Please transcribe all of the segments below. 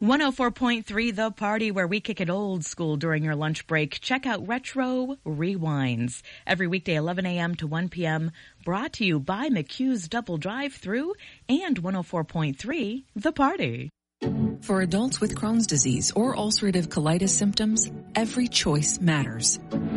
104.3 The Party, where we kick it old school during your lunch break. Check out Retro Rewinds every weekday 11 a.m. to 1 p.m. Brought to you by McHugh's Double Drive-Thru and 104.3 The Party. For adults with Crohn's disease or ulcerative colitis symptoms, every choice matters.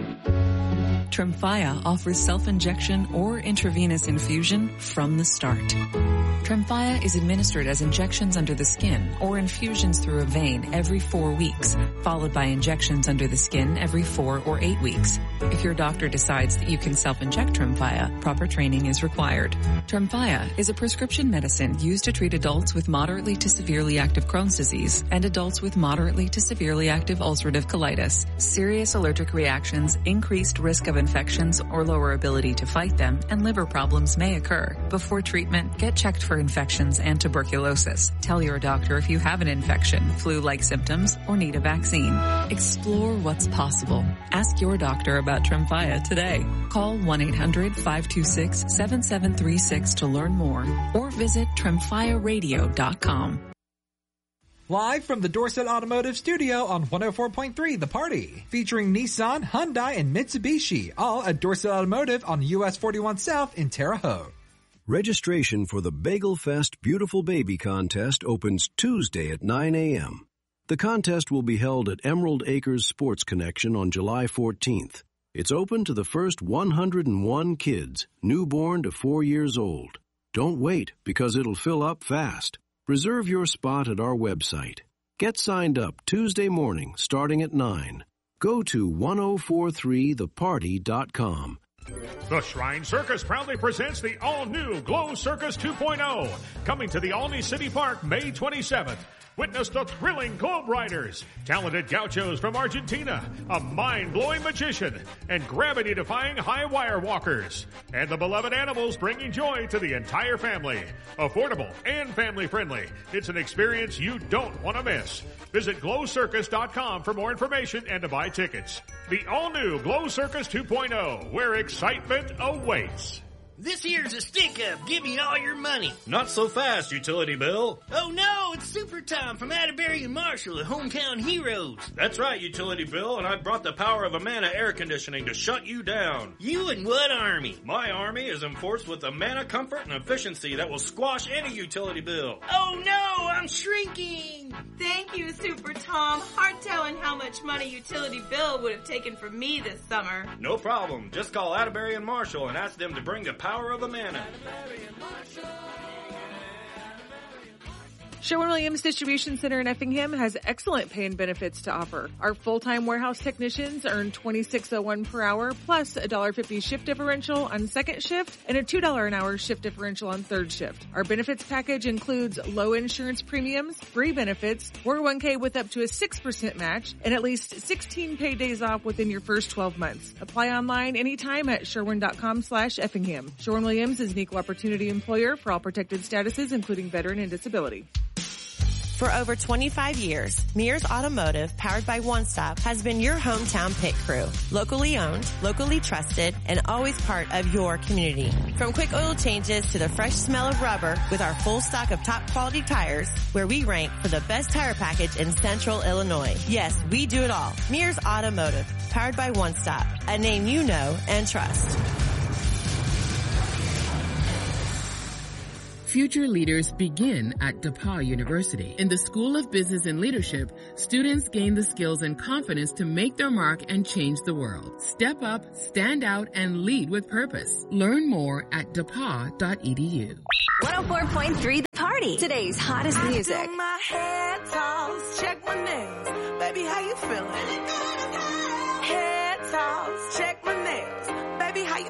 Tremfya offers self-injection or intravenous infusion from the start. Tremfya is administered as injections under the skin or infusions through a vein every 4 weeks, followed by injections under the skin every 4 or 8 weeks. If your doctor decides that you can self-inject Tremfya, proper training is required. Tremfya is a prescription medicine used to treat adults with moderately to severely active Crohn's disease and adults with moderately to severely active ulcerative colitis. Serious allergic reactions, increased risk of infections or lower ability to fight them, and liver problems may occur. Before treatment, get checked for infections and tuberculosis. Tell your doctor if you have an infection, flu-like symptoms, or need a vaccine. Explore what's possible. Ask your doctor about Tremfya today. Call 1-800-526-7736 to learn more or visit tremfyaradio.com. Live from the Dorset Automotive Studio on 104.3 The Party, featuring Nissan, Hyundai, and Mitsubishi, all at Dorset Automotive on US 41 South in Terre Haute. Registration for the Bagel Fest Beautiful Baby Contest opens Tuesday at 9 a.m. The contest will be held at Emerald Acres Sports Connection on July 14th. It's open to the first 101 kids, newborn to 4 years old. Don't wait, because it'll fill up fast. Reserve your spot at our website. Get signed up Tuesday morning starting at 9. Go to 1043theparty.com. The Shrine Circus proudly presents the all-new Glow Circus 2.0, coming to the Alney City Park May 27th. Witness the thrilling Globe Riders, talented gauchos from Argentina, a mind-blowing magician, and gravity-defying high wire walkers. And the beloved animals bringing joy to the entire family. Affordable and family-friendly. It's an experience you don't want to miss. Visit glowcircus.com for more information and to buy tickets. The all-new Glow Circus 2.0, where excitement awaits. This here's a stick-up. Give me all your money. Not so fast, Utility Bill. Oh, no, it's Super Tom from Atterbury and Marshall, the hometown heroes. That's right, Utility Bill, and I brought the power of Amana air conditioning to shut you down. You and what army? My army is enforced with Amana comfort and efficiency that will squash any utility bill. Oh, no, I'm shrinking. Thank you, Super Tom. Hard telling how much money Utility Bill would have taken from me this summer. No problem. Just call Atterbury and Marshall and ask them to bring the power of Amana. Sherwin-Williams Distribution Center in Effingham has excellent pay and benefits to offer. Our full-time warehouse technicians earn $26.01 per hour plus a $1.50 shift differential on second shift and a $2 an hour shift differential on third shift. Our benefits package includes low insurance premiums, free benefits, 401k with up to a 6% match, and at least 16 paid days off within your first 12 months. Apply online anytime at sherwin.com/Effingham. Sherwin-Williams is an equal opportunity employer for all protected statuses, including veteran and disability. For over 25 years, Mears Automotive, powered by One Stop, has been your hometown pit crew. Locally owned, locally trusted, and always part of your community. From quick oil changes to the fresh smell of rubber with our full stock of top quality tires, where we rank for the best tire package in Central Illinois. Yes, we do it all. Mears Automotive, powered by One Stop, a name you know and trust. Future leaders begin at DePauw University. In the School of Business and Leadership, students gain the skills and confidence to make their mark and change the world. Step up, stand out, and lead with purpose. Learn more at depaw.edu. 104.3 The Party. Today's hottest music. I do my hair toss, check my nails. Baby, how you feeling? Hair toss, check